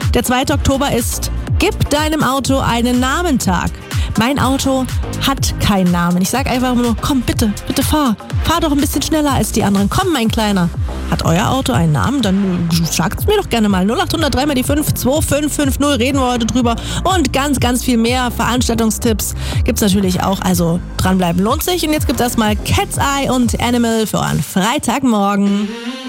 Der 2. Oktober ist Gib deinem Auto einen Namentag. Mein Auto hat keinen Namen. Ich sage einfach nur, komm bitte fahr. Fahr doch ein bisschen schneller als die anderen. Komm, mein Kleiner. Hat euer Auto einen Namen? Dann sagt's mir doch gerne mal. 0800 3 mal die 5 2550 reden wir heute drüber. Und ganz, ganz viel mehr Veranstaltungstipps gibt's natürlich auch. Also dranbleiben lohnt sich. Und jetzt gibt's erstmal Cat's Eye und Animal für einen Freitagmorgen.